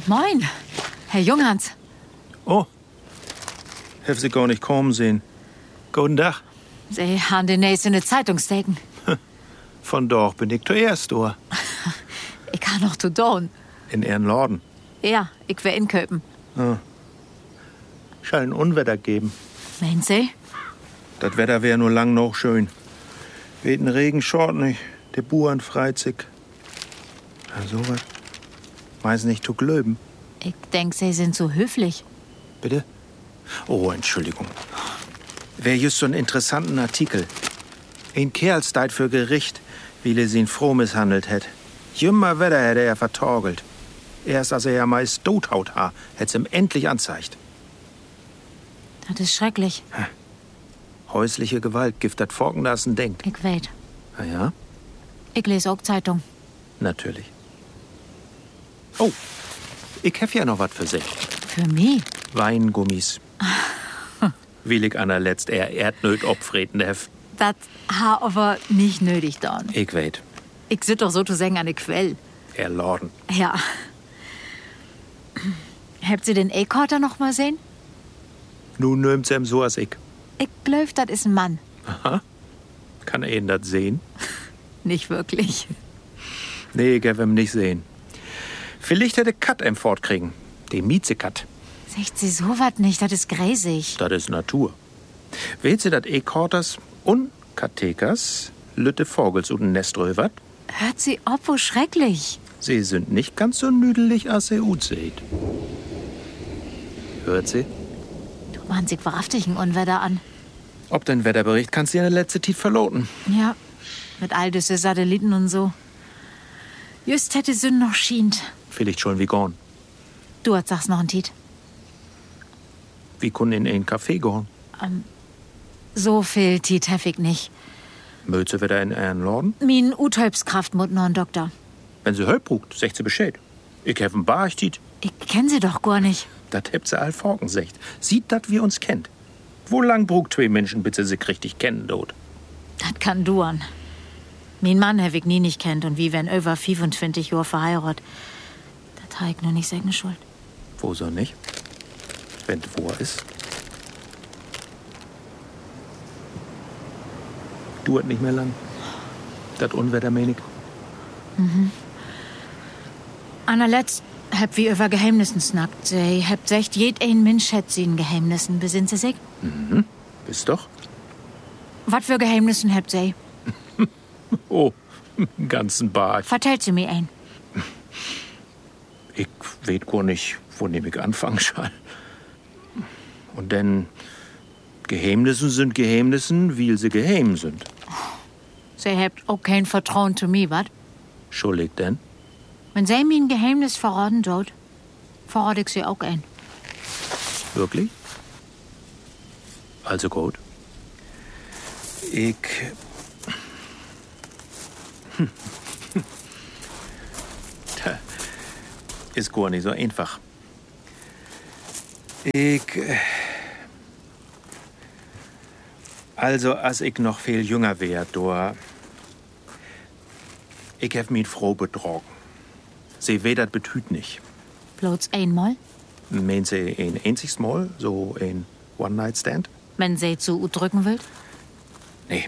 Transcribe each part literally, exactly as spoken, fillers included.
Moin, Herr Junghans. Oh, hab Sie gar nicht kommen sehen. Guten Tag. Sie haben den nächsten in der Zeitung steken. Von dort bin ich zuerst, du. Ich kann noch zu tun. In Ihren Laden. Ja, ich wär in Köpen. Ah. Schall ein Unwetter geben. Meinen Sie? Das Wetter wär nur lang noch schön. Weten Regen schort nicht. Der Buren freit sich. Ja, sowas. Weiß nicht zu glöben. Ich denk, Sie sind so höflich. Bitte? Oh, Entschuldigung. Wär just so einen interessanten Artikel. Ein Kerl steit für Gericht, wie er ihn froh misshandelt hätt. Jümmer Wetter hätte er vertorgelt. Erst als er ja meist tothaut ha, hätt's ihm endlich anzeigt. Das ist schrecklich. Häusliche Gewalt, Gift dat Forkenlassen denkt. Ich weet. Ah ja? Ich lese auch Zeitung. Natürlich. Oh, ich hef ja noch was für sich. Für mich? Weingummis. Will ich einer letzt eher Erdnöt opfreten hef. Das ha aber nicht nötig dann. Ich weet. Ich sit doch sozusagen an der Quell. Er Lorden. Ja. Habt ihr den E-Korter noch mal sehen? Nun nehmt's ihm so als ich. Ich glaub, das ist ein Mann. Aha. Kann er ihn das sehen? Nicht wirklich. Nee, ich hab ihm nicht sehen. Vielleicht hätte Kat ihm fortkriegen. Den Miezekat. Sagt sie sowas nicht, das ist gräsig. Das ist Natur. Weht sie dat E-Korters und Katekers Lütte Vogels und Nest röwert? Hört sie ob, wo schrecklich. Sie sind nicht ganz so nüdelig, als sie ut seht. Hört sie? Du machst sich wahrhaftig ein Unwetter an. Ob den Wetterbericht kannst du in der letzte Zeit verloten. Ja, mit all diese Satelliten und so. Just hätte Sünn noch schient. Vielleicht schon wie gorn. Du hat sagst noch ein Tiet. Wie kun in ein Café gorn? Ähm, so viel Tiet hef ich nicht. Möze wieder in einen Laden? Min Uthölpskraft mut noch ein Doktor. Wenn sie Hölp brugt, secht sie Bescheid. Ich hef ein Barchtit. Ich kenn sie doch gar nicht. Dat hebt sie all Forken secht. Sieht, dat wir uns kennt. Wo lang brugt zwei Menschen, bis sie sich richtig kennen, dort? Das kann duern. Min Mann hef ich nie nicht kennt und wie wenn über fünfundzwanzig Jahre verheiratet. Das ha ich nur nicht seine Schuld. Wo so nicht? Wenn wo er ist. Duert nicht mehr lang. Dat Unwetter menig. Mhm. Anerletzt hab wie über Geheimnissen snackt. Sie habt secht, jed ein Mensch hätt sie in Geheimnissen. Besinnt sie sich? Mhm. Bist doch. Was für Geheimnissen habt sie? Oh, einen ganzen Bart. Vertellt sie mir ein. Ich weet gar nicht, wo nehm ich anfangen soll. Und denn Geheimnissen sind Geheimnissen, weil sie geheim sind. Sie habt auch kein Vertrauen zu mir, wat? Schuldig denn? Wenn sie mir ein Geheimnis verraten tut, verrate ich sie auch ein. Wirklich? Also gut. Ich... Hm. Das ist gar nicht so einfach. Ich... Also, als ich noch viel jünger wär, da... Ich hab mich froh betrogen. Sie weh, das betüt nicht. Bloß einmal? Meint sie ein einziges Mal? So ein One-Night-Stand? Wenn sie zu ut drücken will? Nee.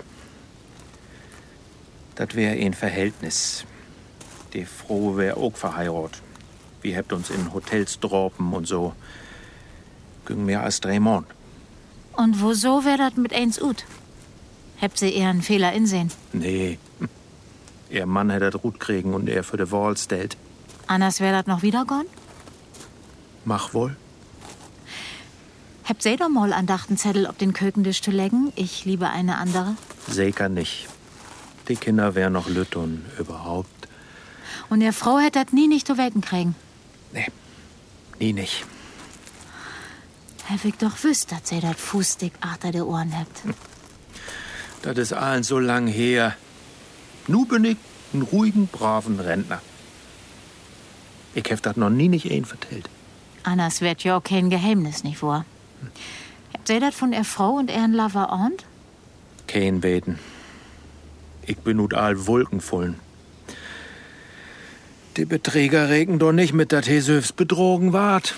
Das wär ein Verhältnis. Die Frau wär auch verheiratet. Wir habt uns in Hotels droppen und so. Ging mehr als drei Monate. Und wieso wär das mit eins ut? Habt sie eher einen Fehler insehen? Nee. Ihr Mann hätt das Rut kriegen und er für de Wahl stellt. Anders wär das noch wieder gone? Mach wohl. Habt sie doch mal andachten Zettel auf den Kökentisch zu legen? Ich liebe eine andere. Sicher nicht. Die Kinder wär noch lütt und überhaupt. Und der Frau hätt das nie nicht zu wecken kriegen. Nee, nie nicht. Hab ich doch wüsst, dass sie das Fußdick achter der Ohren habt. Das ist allen so lang her. Nu bin ich ein ruhigen, braven Rentner. Ich hab das noch nie nicht ein vertellt. Anders wird ja auch kein Geheimnis, nicht wahr? Hm. Habt ihr das von der Frau und ihren Lover ahnt? Kein Beten. Ich bin nut all wolkenvollen. Die Beträger regen doch nicht mit, dass he selbst betrogen ward.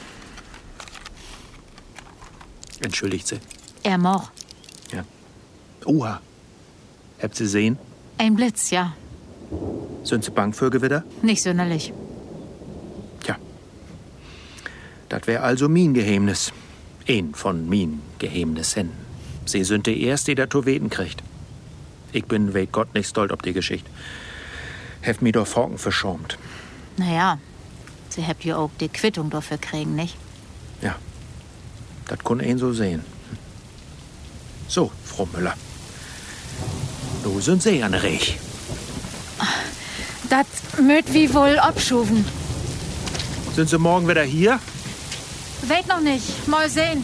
Entschuldigt sie. Er moch. Ja. Oha. Habt sie sehen? Ein Blitz, ja. Sind sie bang für Gewitter? Nicht sonderlich. Tja. Das wär also min Geheimnis. Ein von min Geheimnissen. Sie sind die Erste, die da Toweten kriegt. Ich bin, weet Gott, nicht stolz ob die Geschichte. Heft mi doch Forken verschäumt. Naja, sie habt ja auch die Quittung dafür kriegen, nicht? Ja. Das kun ein so sehen. So, Frau Müller. Du sind Sie an Rech. Das möt wie wohl abschuven. Sind Sie morgen wieder hier? Weet noch nicht. Mal sehen.